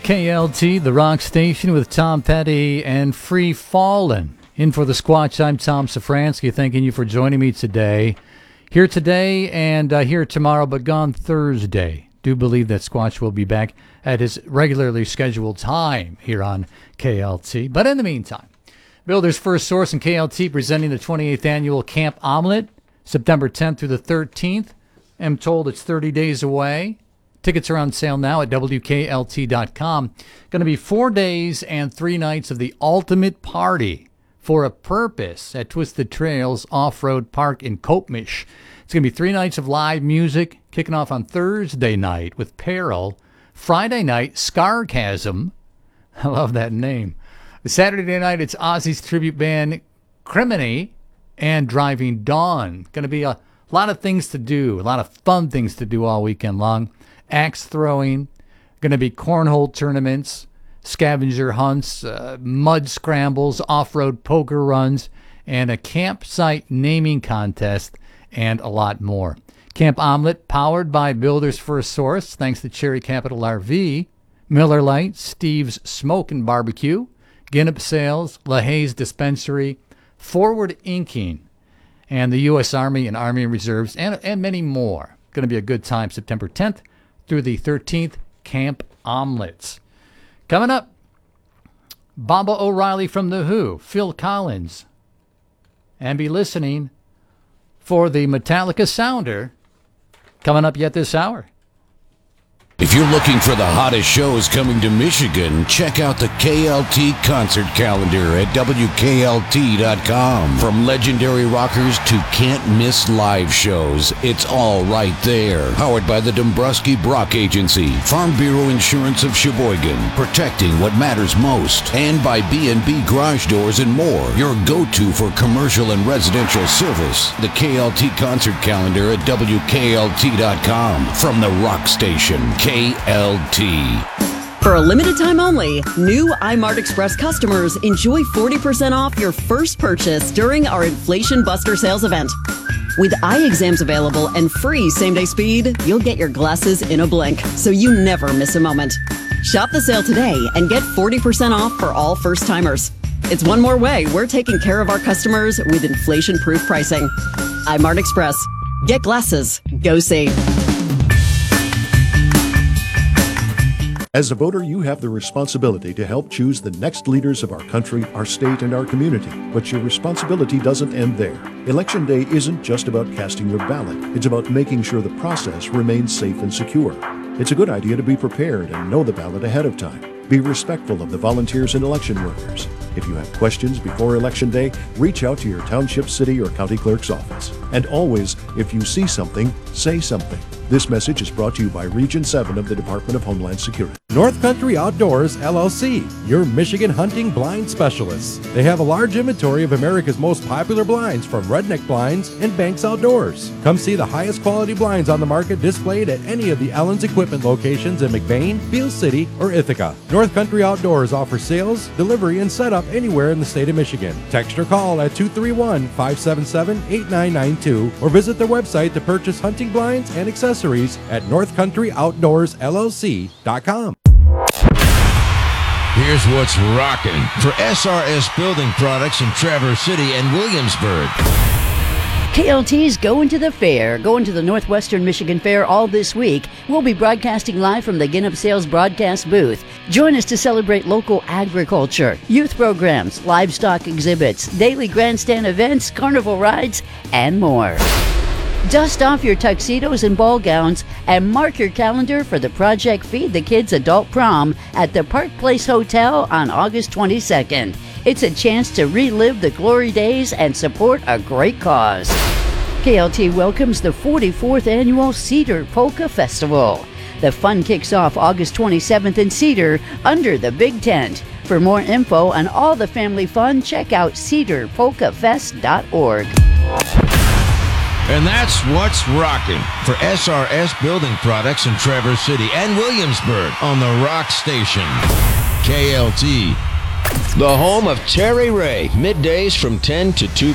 KLT, the rock station with Tom Petty and Free Fallin'. In for the Squatch, I'm Tom Safransky, thanking you for joining me today. Here today and here tomorrow, but gone Thursday. Do believe that Squatch will be back at his regularly scheduled time here on KLT. But in the meantime, Builder's First Source and KLT presenting the 28th annual Camp Omelet, September 10th through the 13th. I'm told it's 30 days away. Tickets are on sale now at WKLT.com. Going to be 4 days and 3 nights of the ultimate party for a purpose at Twisted Trails Off-Road Park in Kopmish. It's going to be 3 nights of live music, kicking off on Thursday night with Peril. Friday night, Scarcasm. I love that name. Saturday night, it's Ozzy's tribute band, Criminy, and Driving Dawn. Going to be a lot of things to do, a lot of fun things to do all weekend long. Axe throwing, going to be cornhole tournaments, scavenger hunts, mud scrambles, off-road poker runs, and a campsite naming contest, and a lot more. Camp Omelet, powered by Builder's First Source, thanks to Cherry Capital RV, Miller Lite, Steve's Smoke and Barbecue, Ginnep Sales, LaHaye's Dispensary, Forward Inking, and the U.S. Army and Army Reserves, and many more. Going to be a good time, September 10th through the 13th, Camp Omelets. Coming up, Baba O'Reilly from The Who, Phil Collins, and be listening for the Metallica Sounder coming up yet this hour. If you're looking for the hottest shows coming to Michigan, check out the KLT concert calendar at WKLT.com. From legendary rockers to can't-miss live shows, it's all right there. Powered by the Dombrowski Brock Agency, Farm Bureau Insurance of Sheboygan, protecting what matters most, and by B&B Garage Doors and more, your go-to for commercial and residential service. The KLT concert calendar at WKLT.com. From the rock station, KLT. For a limited time only, new iMart Express customers enjoy 40% off your first purchase during our Inflation Buster sales event. With eye exams available and free same-day speed, you'll get your glasses in a blink, so you never miss a moment. Shop the sale today and get 40% off for all first-timers. It's one more way we're taking care of our customers with inflation-proof pricing. iMart Express. Get glasses. Go see. As a voter, you have the responsibility to help choose the next leaders of our country, our state, and our community. But your responsibility doesn't end there. Election day isn't just about casting your ballot. It's about making sure the process remains safe and secure. It's a good idea to be prepared and know the ballot ahead of time. Be respectful of the volunteers and election workers. If you have questions before Election Day, reach out to your township, city, or county clerk's office. And always, if you see something, say something. This message is brought to you by Region 7 of the Department of Homeland Security. North Country Outdoors, LLC, your Michigan hunting blind specialists. They have a large inventory of America's most popular blinds, from Redneck Blinds and Banks Outdoors. Come see the highest quality blinds on the market displayed at any of the Ellen's Equipment locations in McBain, Beale City, or Ithaca. North Country Outdoors offers sales, delivery, and setup anywhere in the state of Michigan. Text or call at 231-577-8992 or visit their website to purchase hunting blinds and accessories at NorthCountryOutdoorsLLC.com. Here's what's rocking for SRS Building Products in Traverse City and Williamsburg. KLT's going to the fair, going to the Northwestern Michigan Fair all this week. We'll be broadcasting live from the Ginnep Sales broadcast booth. Join us to celebrate local agriculture, youth programs, livestock exhibits, daily grandstand events, carnival rides, and more. Dust off your tuxedos and ball gowns and mark your calendar for the Project Feed the Kids Adult Prom at the Park Place Hotel on August 22nd. It's a chance to relive the glory days and support a great cause. KLT welcomes the 44th Annual Cedar Polka Festival. The fun kicks off August 27th in Cedar under the Big Tent. For more info on all the family fun, check out cedarpolkafest.org. And that's what's rocking for SRS Building Products in Traverse City and Williamsburg on the Rock Station. KLT. The home of Terry Ray, middays from 10 to 2